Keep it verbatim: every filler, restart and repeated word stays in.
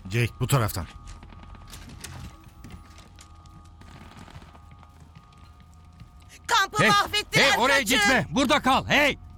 Jake bu taraftan. Kampı Hey, mahvettiler. hey oraya kaçın. gitme. Burada kal. Hey.